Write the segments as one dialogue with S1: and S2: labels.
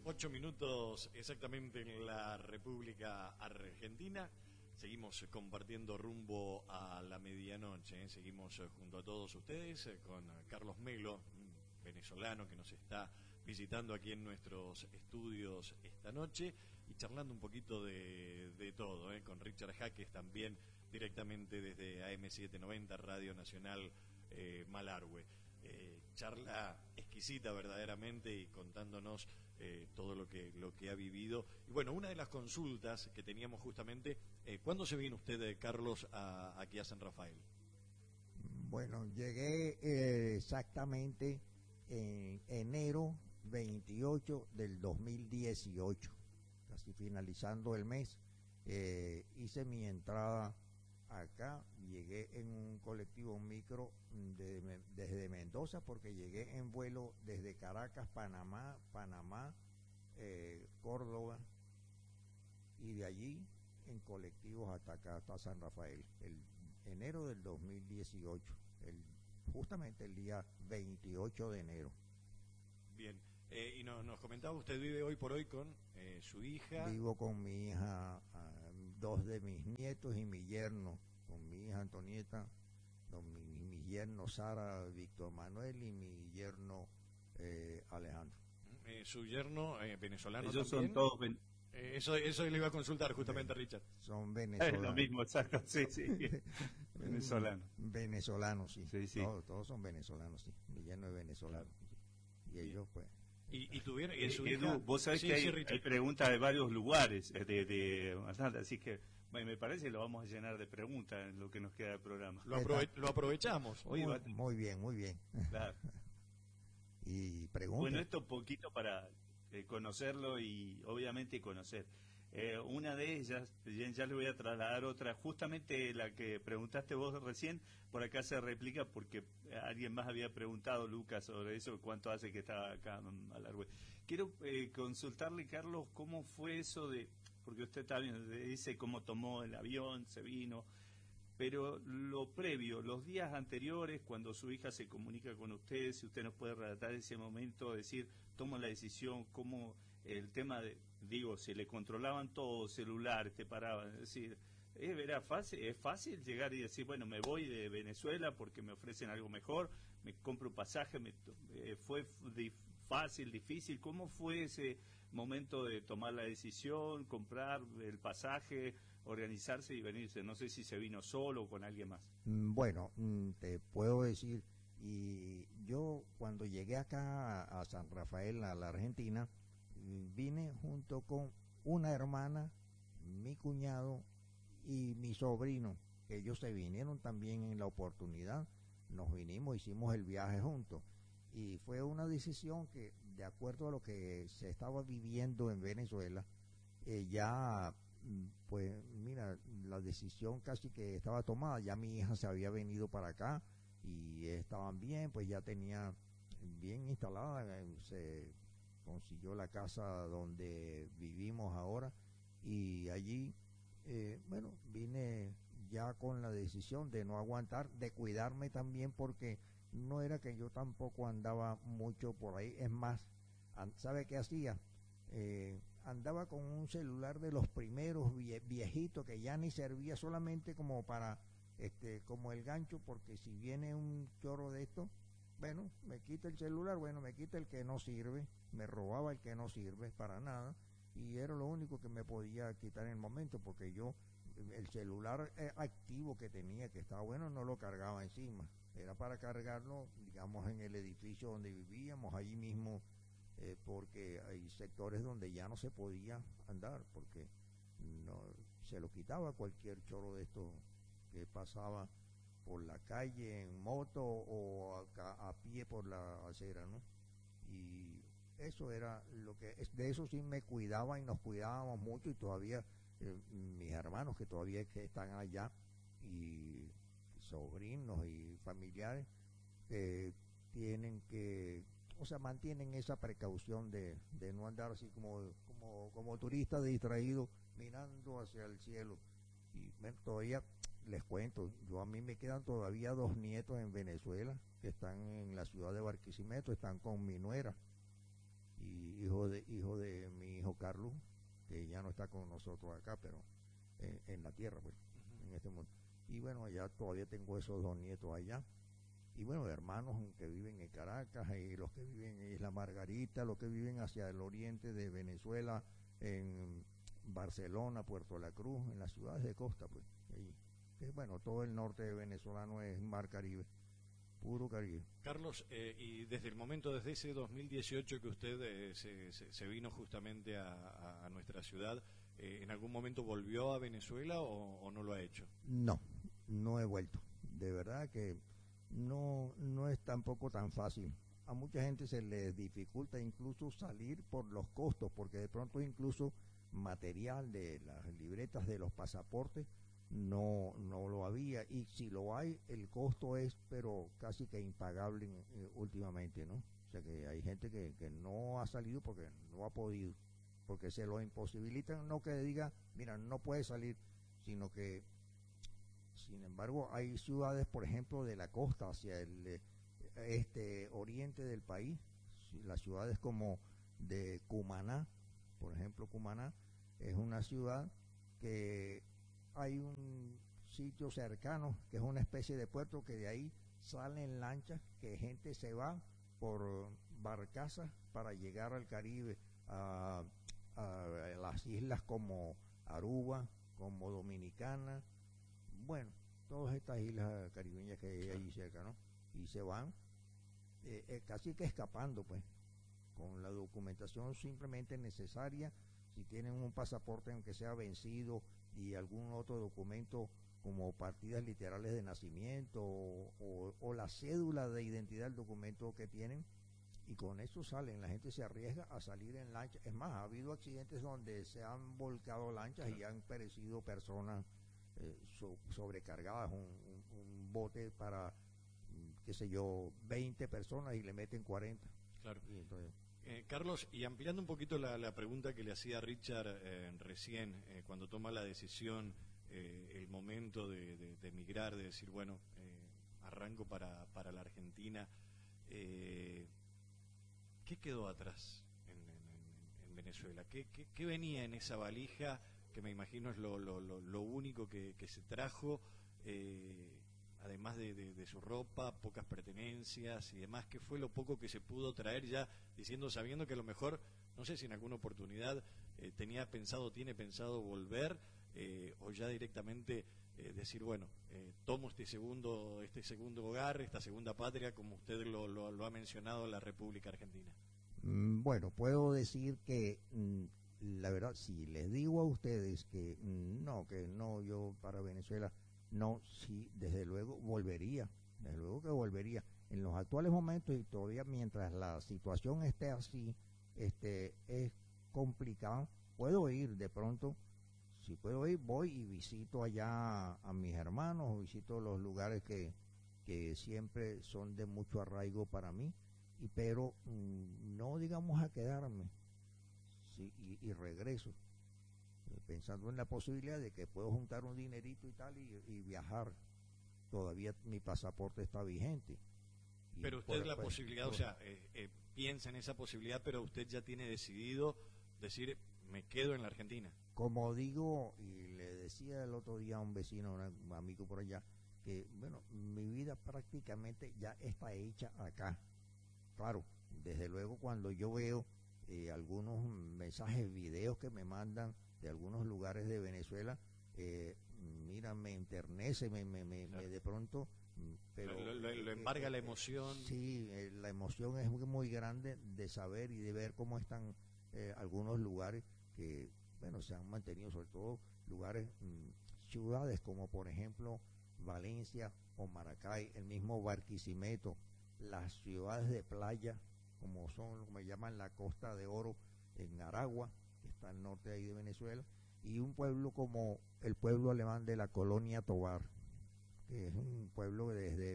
S1: 8 minutos exactamente en la República Argentina. Seguimos compartiendo rumbo a la medianoche, ¿eh? Seguimos junto a todos ustedes con Carlos Melo, un venezolano que nos está visitando aquí en nuestros estudios esta noche y charlando un poquito de todo, ¿eh? Con Richard Jaques también directamente desde AM790 Radio Nacional Malargüe. Charla exquisita verdaderamente y contándonos todo lo que ha vivido. Y bueno, una de las consultas que teníamos justamente, ¿cuándo se vino usted, Carlos, aquí a San Rafael?
S2: Bueno, llegué exactamente en enero 28 del 2018, casi finalizando el mes. Hice mi entrada acá, llegué en un colectivo micro desde Mendoza, porque llegué en vuelo desde Caracas, Panamá, Córdoba, y de allí en colectivos hasta acá, hasta San Rafael, el enero del 2018, justamente el día 28 de enero.
S1: Bien, y nos comentaba, usted vive hoy por hoy con su hija.
S2: Vivo con mi hija, dos de mis nietos y mi yerno, con mi hija Antonieta, mi yerno Sara, Víctor Manuel, y mi yerno Alejandro.
S1: Su yerno venezolano.
S3: Ellos
S1: también.
S3: Son todos
S1: eso le iba a consultar justamente a Richard.
S2: Son venezolanos.
S3: Es lo mismo, exacto, sí. Venezolanos.
S2: Venezolanos, sí.
S3: Sí.
S2: Todos son venezolanos, sí. Mi yerno es venezolano. Y ellos, pues.
S1: Y tuvieron. Y su
S3: Edu,
S1: hija...
S3: vos sabés que hay preguntas de varios lugares, así que me parece que lo vamos a llenar de preguntas en lo que nos queda del programa.
S1: Lo aprovechamos.
S2: Muy bien.
S3: Claro.
S2: Y pregunta.
S3: Bueno, esto un poquito para conocerlo y obviamente conocer. Una de ellas, ya le voy a trasladar otra, justamente la que preguntaste vos recién, por acá se replica porque alguien más había preguntado, Lucas, sobre eso, cuánto hace que estaba acá en Malargüe. Quiero consultarle, Carlos, cómo fue eso porque usted también dice cómo tomó el avión, se vino, pero lo previo, los días anteriores, cuando su hija se comunica con usted, si usted nos puede relatar ese momento, decir, tomo la decisión, cómo el tema se le controlaban todo, celular, te paraban, es decir, es fácil llegar y decir, bueno, me voy de Venezuela porque me ofrecen algo mejor, me compro un pasaje, fue fácil, difícil, ¿cómo fue ese momento de tomar la decisión, comprar el pasaje, organizarse y venirse? No sé si se vino solo o con alguien más.
S2: Bueno, te puedo decir, y yo cuando llegué acá a San Rafael, a la Argentina, vine junto con una hermana, mi cuñado y mi sobrino, que ellos se vinieron también en la oportunidad, nos vinimos, hicimos el viaje juntos, y fue una decisión que, de acuerdo a lo que se estaba viviendo en Venezuela, pues mira, la decisión casi que estaba tomada, ya mi hija se había venido para acá y estaban bien, pues ya tenía bien instalada, se consiguió la casa donde vivimos ahora, y allí vine ya con la decisión de no aguantar, de cuidarme también, porque no era que yo tampoco andaba mucho por ahí, es más, ¿sabe qué hacía? Andaba con un celular de los primeros viejitos, que ya ni servía, solamente como para como el gancho, porque si viene un chorro de esto, bueno, me quita el celular, me quita el que no sirve, me robaba el que no sirve para nada, y era lo único que me podía quitar en el momento, porque yo el celular activo que tenía, que estaba bueno, no lo cargaba encima, era para cargarlo, digamos, en el edificio donde vivíamos, allí mismo, porque hay sectores donde ya no se podía andar, porque no se lo quitaba cualquier chorro de esto que pasaba por la calle en moto o a pie por la acera, ¿no? Y eso era lo que, de eso sí me cuidaba y nos cuidábamos mucho, y todavía mis hermanos que todavía están allá, y sobrinos y familiares, tienen que, o sea, mantienen esa precaución de no andar así como turista distraído mirando hacia el cielo. Y todavía les cuento, a mí me quedan todavía 2 nietos en Venezuela que están en la ciudad de Barquisimeto, están con mi nuera, y hijo de mi hijo Carlos, que ya no está con nosotros acá, pero en la tierra, pues, en este mundo. Y bueno, allá todavía tengo esos dos nietos allá. Y bueno, hermanos que viven en Caracas, y los que viven en Isla Margarita, los que viven hacia el oriente de Venezuela, en Barcelona, Puerto La Cruz, en las ciudades de costa, pues. Que, bueno, todo el norte venezolano es mar Caribe, puro Caribe.
S1: Carlos, y desde el momento, desde ese 2018 que usted se vino justamente a nuestra ciudad, ¿en algún momento volvió a Venezuela o no lo ha hecho?
S2: No, no he vuelto. De verdad que no es tampoco tan fácil. A mucha gente se les dificulta incluso salir por los costos, porque de pronto incluso material de las libretas de los pasaportes no lo había, y si lo hay, el costo es pero casi que impagable últimamente, ¿no? O sea que hay gente que no ha salido porque no ha podido, porque se lo imposibilitan, no que diga, mira, no puede salir, sino que, sin embargo, hay ciudades, por ejemplo, de la costa hacia el oriente del país, las ciudades como de Cumaná, por ejemplo, Cumaná es una ciudad que hay un sitio cercano que es una especie de puerto, que de ahí salen lanchas, que gente se va por barcazas para llegar al Caribe, a las islas como Aruba, como Dominicana, bueno, todas estas islas caribeñas que hay ahí cerca, ¿no? Y se van casi que escapando, pues, con la documentación simplemente necesaria. Si tienen un pasaporte aunque sea vencido y algún otro documento como partidas literales de nacimiento o la cédula de identidad del documento que tienen, y con eso salen. La gente se arriesga a salir en lancha. Es más, ha habido accidentes donde se han volcado lanchas y han perecido personas sobrecargadas, un bote para, qué sé yo, 20 personas y le meten 40.
S1: Claro.
S2: Y entonces,
S1: Carlos, y ampliando un poquito la pregunta que le hacía Richard recién, cuando toma la decisión, el momento de emigrar, de decir, bueno, arranco para la Argentina, ¿qué quedó atrás en Venezuela? ¿Qué venía en esa valija, que me imagino es lo único que se trajo, además de su ropa, pocas pertenencias y demás? ¿Qué fue lo poco que se pudo traer ya, sabiendo que a lo mejor, no sé si en alguna oportunidad tiene pensado volver, o ya directamente decir, bueno, tomo este segundo hogar, esta segunda patria, como usted lo ha mencionado, la República Argentina?
S2: Bueno, puedo decir que la verdad, si les digo a ustedes que no, yo para Venezuela, no, sí, desde luego volvería, desde luego que volvería. En los actuales momentos, y todavía mientras la situación esté así, es complicado. Puedo ir de pronto, si puedo ir, voy y visito allá a mis hermanos, visito los lugares que siempre son de mucho arraigo para mí, pero no digamos a quedarme, sí, y regreso, pensando en la posibilidad de que puedo juntar un dinerito y tal y viajar. Todavía mi pasaporte está vigente.
S1: Pero usted la posibilidad, o sea, piensa en esa posibilidad, pero usted ya tiene decidido decir, me quedo en la Argentina.
S2: Como digo, y le decía el otro día a un vecino, un amigo por allá, que bueno, mi vida prácticamente ya está hecha acá. Claro, desde luego cuando yo veo algunos mensajes, videos que me mandan de algunos lugares de Venezuela, mira, me enternece,
S1: Claro.
S2: de pronto, pero
S1: lo embarga la emoción.
S2: Sí, la emoción es muy grande de saber y de ver cómo están algunos lugares que, bueno, se han mantenido, sobre todo lugares, ciudades como por ejemplo Valencia o Maracay, el mismo Barquisimeto, las ciudades de playa como son, como llaman la Costa de Oro en Aragua, que está al norte ahí de Venezuela, y un pueblo como el pueblo alemán de la Colonia Tovar, que es un pueblo desde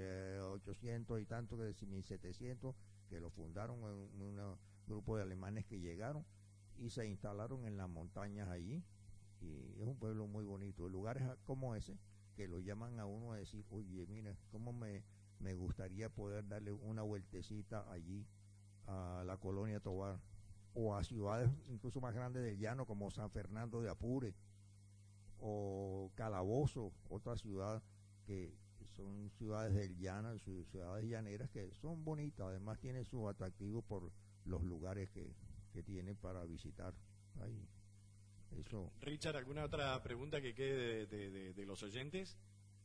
S2: 1800 y tanto, que desde 1700, que lo fundaron un grupo de alemanes que llegaron y se instalaron en las montañas allí, y es un pueblo muy bonito. Lugares como ese que lo llaman a uno a decir, oye, mira, cómo me gustaría poder darle una vueltecita allí a la Colonia Tovar. o a ciudades incluso más grandes del llano como San Fernando de Apure o Calabozo, otra ciudad que son ciudades del llano, ciudades llaneras que son bonitas, además tienen su atractivo por los lugares que tienen para visitar. Ahí, eso.
S1: Richard, ¿alguna otra pregunta que quede de los oyentes?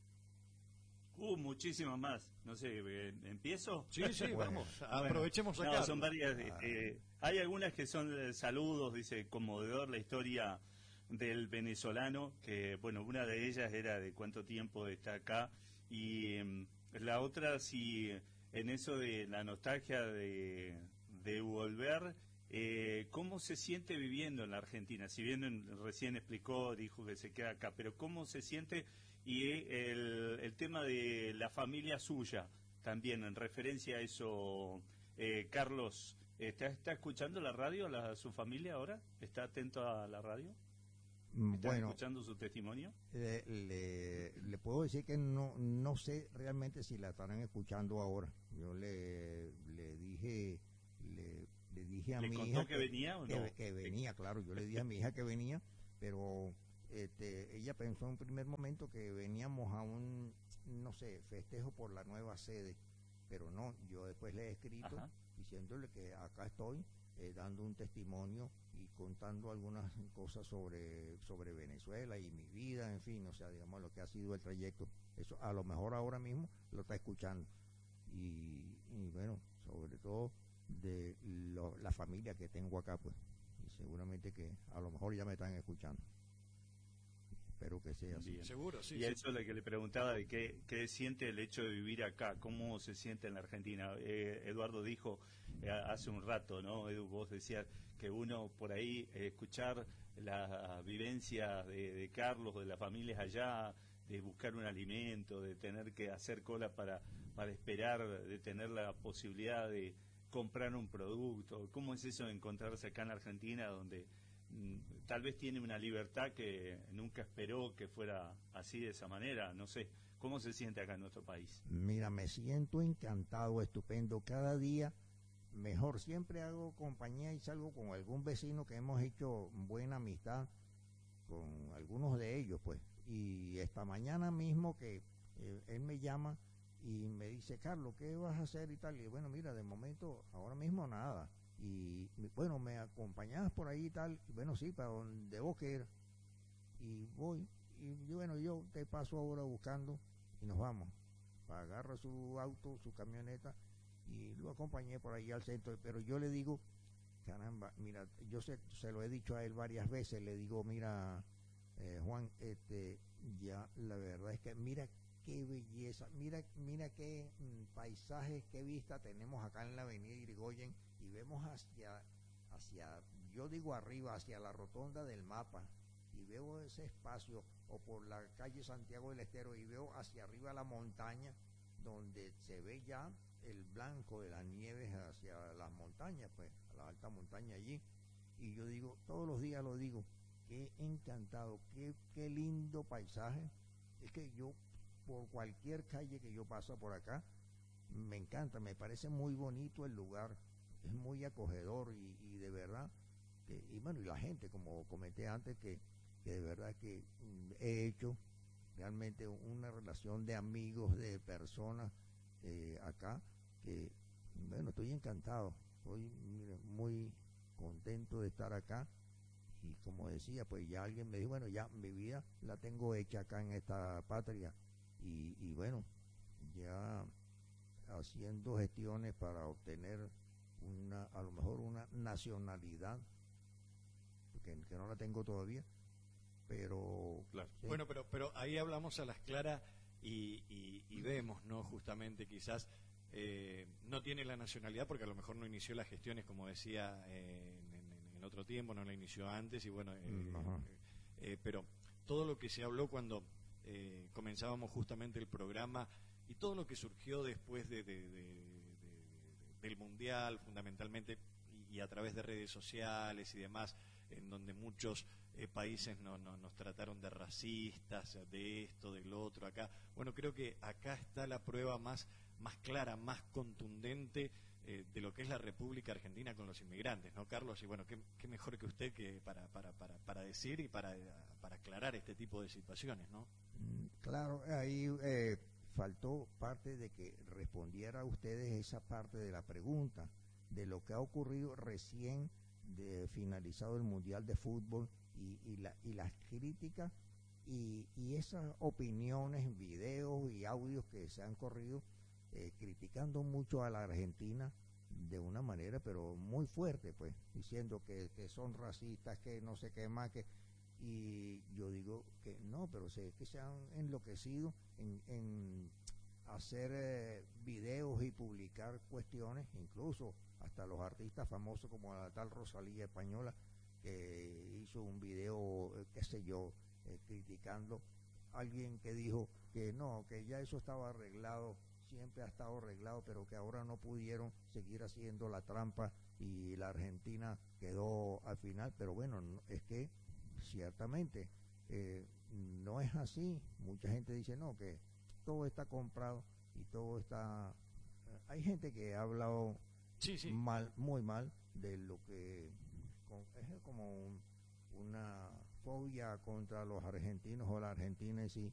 S3: Muchísimas más. No sé, ¿empiezo?
S1: Sí,
S2: Bueno,
S1: vamos, aprovechemos acá.
S3: No, son varias. Hay algunas que son saludos, dice, conmovedor la historia del venezolano, que, bueno, una de ellas era de cuánto tiempo está acá, y la otra, si en eso de la nostalgia de volver, ¿cómo se siente viviendo en la Argentina? Si bien recién explicó, dijo que se queda acá, pero ¿cómo se siente? Y el tema de la familia suya, también en referencia a eso, Carlos, ¿está escuchando la radio, su familia ahora? ¿Está atento a la radio? ¿Están escuchando su testimonio?
S2: Le puedo decir que no sé realmente si la estarán escuchando ahora. Yo le dije a mi hija
S3: que venía o no?
S2: Que venía, claro. Yo le dije a mi hija que venía, pero ella pensó en un primer momento que veníamos a un, no sé, festejo por la nueva sede, pero no. Yo después le he escrito diciéndole que acá estoy dando un testimonio y contando algunas cosas sobre Venezuela y mi vida, en fin, o sea, digamos lo que ha sido el trayecto. Eso a lo mejor ahora mismo lo está escuchando y bueno, sobre todo de la familia que tengo acá, pues, y seguramente que a lo mejor ya me están escuchando. Espero que sea así.
S3: Bien.
S1: Seguro, sí.
S3: Y eso es lo que le preguntaba, de qué siente el hecho de vivir acá, cómo se siente en la Argentina. Eduardo dijo hace un rato, ¿no? Edu, vos decías que uno por ahí escuchar la vivencia de Carlos, de las familias allá, de buscar un alimento, de tener que hacer cola para esperar, de tener la posibilidad de comprar un producto. ¿Cómo es eso de encontrarse acá en la Argentina, donde tal vez tiene una libertad que nunca esperó que fuera así, de esa manera? No sé, ¿cómo se siente acá en nuestro país?
S2: Mira, me siento encantado, estupendo, cada día mejor. Siempre hago compañía y salgo con algún vecino que hemos hecho buena amistad con algunos de ellos, pues. Y esta mañana mismo que él me llama y me dice, Carlos, ¿qué vas a hacer y tal? Y bueno, mira, de momento, ahora mismo nada. Y bueno, me acompañabas por ahí y tal. Y bueno, sí, para donde vos quieras. Y voy. Y bueno, yo te paso ahora buscando y nos vamos. Agarra su auto, su camioneta y lo acompañé por ahí al centro. Pero yo le digo, caramba, mira, yo se lo he dicho a él varias veces. Le digo, mira, Juan, ya la verdad es que mira qué belleza, mira qué paisajes, qué vista tenemos acá en la avenida Irigoyen y vemos hacia, yo digo arriba, hacia la rotonda del mapa y veo ese espacio, o por la calle Santiago del Estero y veo hacia arriba la montaña donde se ve ya el blanco de las nieves hacia las montañas, pues a la alta montaña allí, y yo digo, todos los días lo digo, qué encantado, qué lindo paisaje. Es que yo por cualquier calle que yo paso por acá, me encanta, me parece muy bonito el lugar, es muy acogedor y de verdad, y bueno, y la gente, como comenté antes, que de verdad que he hecho realmente una relación de amigos, de personas acá, que bueno, estoy encantado, estoy muy contento de estar acá. Y como decía, pues ya alguien me dijo, bueno, ya mi vida la tengo hecha acá en esta patria. Y bueno, ya haciendo gestiones para obtener a lo mejor una nacionalidad, que no la tengo todavía, pero...
S1: Claro.
S2: Sí.
S1: Bueno, pero ahí hablamos a las claras y vemos, ¿no? Justamente quizás no tiene la nacionalidad porque a lo mejor no inició las gestiones, como decía, en otro tiempo, no la inició antes, y bueno, pero todo lo que se habló cuando comenzábamos justamente el programa y todo lo que surgió después del Mundial, fundamentalmente, y a través de redes sociales y demás, en donde muchos países nos trataron de racistas, de esto, del otro, acá. Bueno, creo que acá está la prueba más clara, más contundente de lo que es la República Argentina con los inmigrantes, ¿no, Carlos? Y bueno, qué mejor que usted que para decir y para aclarar este tipo de situaciones, ¿no?
S2: Claro, ahí faltó parte de que respondiera a ustedes esa parte de la pregunta, de lo que ha ocurrido recién de finalizado el Mundial de Fútbol y las críticas y esas opiniones, videos y audios que se han corrido criticando mucho a la Argentina de una manera pero muy fuerte, pues, diciendo que son racistas, que no sé qué más, y yo digo que no, pero sé que se han enloquecido en hacer videos y publicar cuestiones, incluso hasta los artistas famosos como la tal Rosalía española, que hizo un video, qué sé yo, criticando a alguien que dijo que no, que ya eso estaba arreglado, siempre ha estado arreglado, pero que ahora no pudieron seguir haciendo la trampa y la Argentina quedó al final. Pero bueno, es que ciertamente no es así. Mucha gente dice no, que todo está comprado y todo está... hay gente que ha hablado
S1: sí.
S2: mal, muy mal de lo que es como una fobia contra los argentinos o la Argentina en sí,